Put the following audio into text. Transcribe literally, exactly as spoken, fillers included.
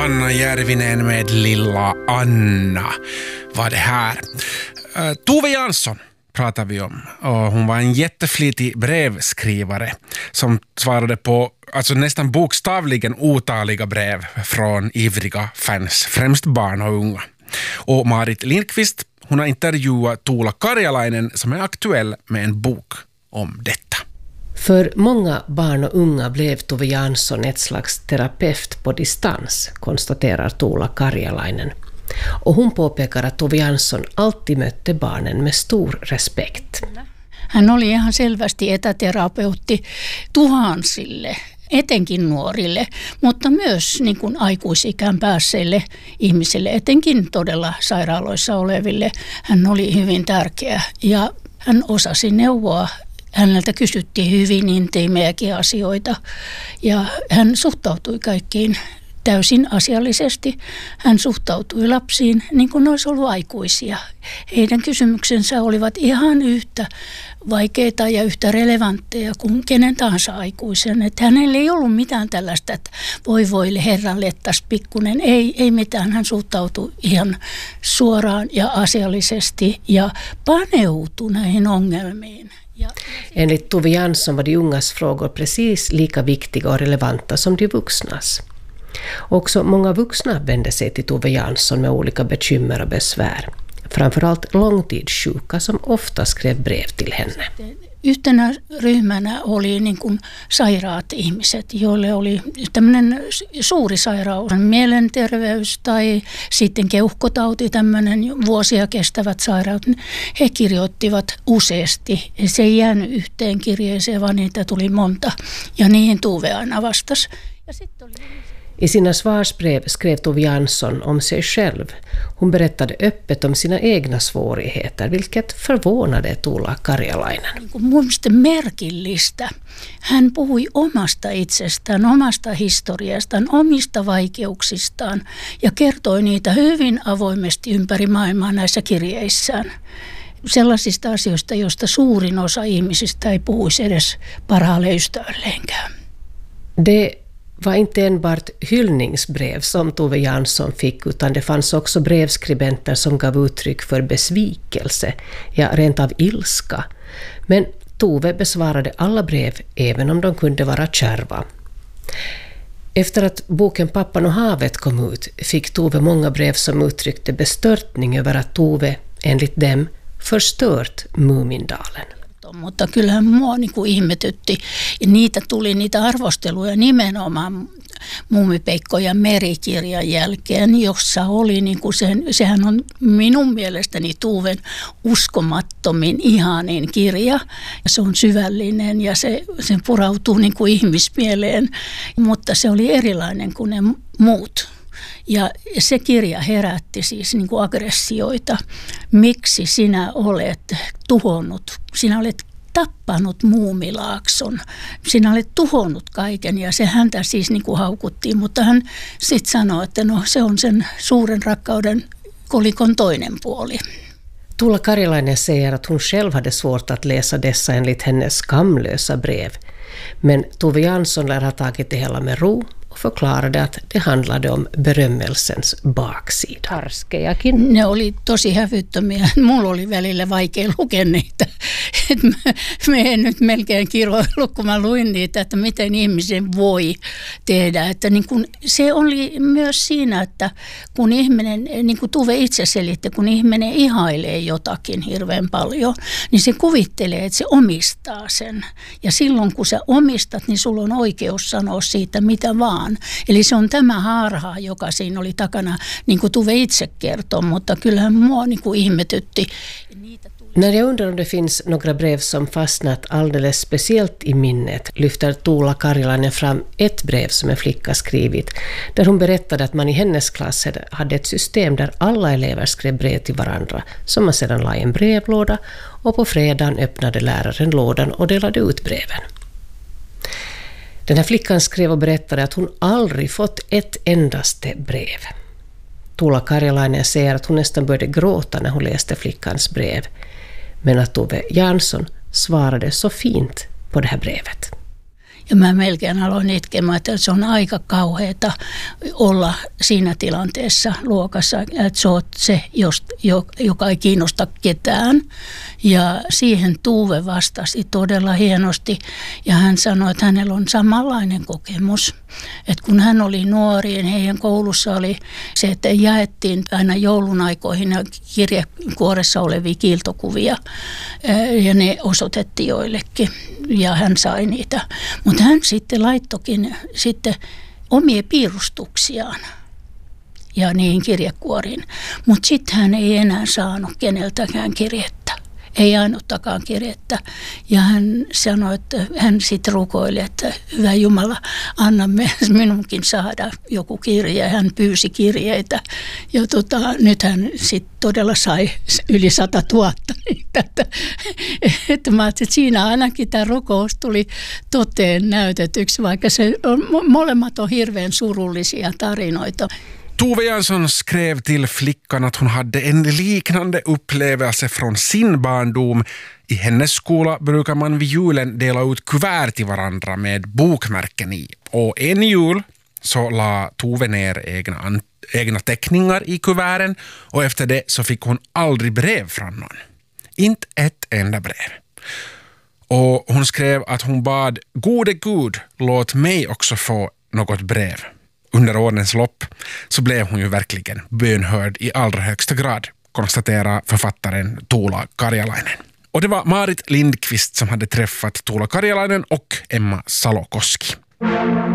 Anna Järvinen med Lilla Anna var det här. Uh, Tove Jansson pratar vi om. Och hon var en jätteflitig brevskrivare som svarade på alltså nästan bokstavligen otaliga brev från ivriga fans, främst barn och unga. Och Marit Lindqvist, hon har intervjuat Tuula Karjalainen som är aktuell med en bok om detta. För många barn och unga blev Tove Jansson ett slags terapeut på distans, konstaterar Tuula Karjalainen. Och hon påpekar att Tove Jansson alltid mötte barnen med stor respekt. Hän oli ihan selvästi etäterapeutti tuhansille, etenkin nuorille, mutta myös niin kuin aikuisikään päässeille ihmisille, etenkin todella sairaaloissa oleville. Hän oli hyvin tärkeä ja hän osasi neuvoa. Häneltä kysyttiin hyvin intiimejäkin asioita ja hän suhtautui kaikkiin täysin asiallisesti. Hän suhtautui lapsiin niin kuin ne olisi ollut aikuisia. Heidän kysymyksensä olivat ihan yhtä vaikeita ja yhtä relevantteja kuin kenen tahansa aikuisen. Että hänellä ei ollut mitään tällaista, että voi voi herran lettas pikkunen. Ei, ei mitään. Hän suhtautui ihan suoraan ja asiallisesti ja paneutui näihin ongelmiin. Enligt Tove Jansson var de ungas frågor precis lika viktiga och relevanta som de vuxnas. Också många vuxna vände sig till Tove Jansson med olika bekymmer och besvär. Framförallt långtidssjuka som ofta skrev brev till henne. Yhtenä ryhmänä oli niin kuin sairaat ihmiset, joille oli tämmöinen suuri sairaus, mielenterveys tai sitten keuhkotauti, tämmöinen vuosia kestävät sairaudet. He kirjoittivat useasti. Se ei jäänyt yhteen kirjeeseen, vaan niitä tuli monta ja niihin Tuve aina vastasi. Ja sitten oli... I sina svarsbrev skrev Tove Jansson om sig själv. Hon berättade öppet om sina egna svårigheter, vilket förvånade Tuula Karjalainen. Mun mielestä merkillistä. Hän puhui omasta itsestään, omasta historiastaan, omista vaikeuksistaan ja kertoi niitä hyvin avoimesti ympäri maailmaa näissä kirjeissään. Sellaisista asioista, joista suurin osa ihmisistä ei puhuisi edes parhaalle ystävälleenkään. Det var inte enbart hyllningsbrev som Tove Jansson fick, utan det fanns också brevskribenter som gav uttryck för besvikelse, ja rent av ilska. Men Tove besvarade alla brev, även om de kunde vara kärva. Efter att boken Pappan och havet kom ut fick Tove många brev som uttryckte bestörtning över att Tove, enligt dem, förstört Mumindalen. Mutta kyllähän mua niin kuin ihmetytti. Ja niitä tuli niitä arvosteluja nimenomaan Muumipeikko ja merikirjan jälkeen, jossa oli, niin kuin sen, sehän on minun mielestäni Tuven uskomattomin ihanin kirja. Se on syvällinen ja se, se purautuu niin kuin ihmismieleen, mutta se oli erilainen kuin ne muut. Ja se kirja herätti siis niin kuin aggressioita. Miksi sinä olet tuhonnut, sinä olet tappanut Muumilaakson, sinä olet tuhonnut kaiken ja se häntä siis niin kuin haukuttiin. Mutta hän sitten sanoi, että no se on sen suuren rakkauden kolikon toinen puoli. Tuula Karjalainen säger att hon själv hade svårt att läsa dessa enligt hennes skamlösa brev. Men Tove Jansson lär ha tagit det hela med ro och förklarade att det handlade om berömmelsens baksida. Harskejakin. Ne oli tosi hävyttömiä. Mulla oli välillä vaikea lukea niitä. Et mä, mä en nyt melkein kiroillut, kun mä luin niitä, että miten ihmisen voi tehdä. Että niin kun, se oli myös siinä, että kun ihminen, niin kuin Tuve itse selitti, kun ihminen ihailee jotakin hirveän paljon, niin se kuvittelee, että se omistaa sen. Ja silloin kun sä omistat, niin sulla on oikeus sanoa siitä mitä vaan. Eli se on tämä harha, joka siinä oli takana, niin kuin Tuve itse kertoo, mutta kyllähän mua niin kuin ihmetytti. När jag undrar om det finns några brev som fastnat alldeles speciellt i minnet lyfter Tuula Karjalainen fram ett brev som en flicka skrivit, där hon berättade att man i hennes klass hade ett system där alla elever skrev brev till varandra som man sedan la i en brevlåda, och på fredagen öppnade läraren lådan och delade ut breven. Den här flickan skrev och berättade att hon aldrig fått ett endaste brev. Tuula Karjalainen säger att hon nästan började gråta när hon läste flickans brev, men att Tove Jansson svarade så fint på det här brevet. Ja mä melkein aloin itkemään, että se on aika kauheata olla siinä tilanteessa luokassa, että sä oot se, joka ei kiinnosta ketään. Ja siihen Tuve vastasi todella hienosti ja hän sanoi, että hänellä on samanlainen kokemus. Että kun hän oli nuori, niin heidän koulussa oli se, että jaettiin aina joulun aikoihin kirjekuoressa olevia kiiltokuvia ja ne osoitettiin joillekin ja hän sai niitä. Mutta hän sitten laittokin sitten omia piirustuksiaan ja niihin kirjekuoriin. Mutta sitten hän ei enää saanut keneltäkään kirjettä. Ei ainuttakaan kirjettä. Ja hän sanoi, että hän sitten rukoili, että hyvä Jumala, anna me, minunkin saada joku kirje. Hän pyysi kirjeitä. Ja tota, nyt hän sitten todella sai yli sata tuhatta. Että, että mä ajattelin, että siinä ainakin tämä rukous tuli toteen näytetyksi, vaikka se on, molemmat on hirveän surullisia tarinoita. Tove Jansson skrev till flickan att hon hade en liknande upplevelse från sin barndom. I hennes skola brukar man vid julen dela ut kuvert till varandra med bokmärken i. Och en jul så la Tove ner egna, egna teckningar i kuverten och efter det så fick hon aldrig brev från någon. Inte ett enda brev. Och hon skrev att hon bad gode Gud, låt mig också få något brev. Under årens lopp så blev hon ju verkligen bönhörd i allra högsta grad, konstaterar författaren Tuula Karjalainen. Och det var Marit Lindqvist som hade träffat Tuula Karjalainen och Emma Salokoski.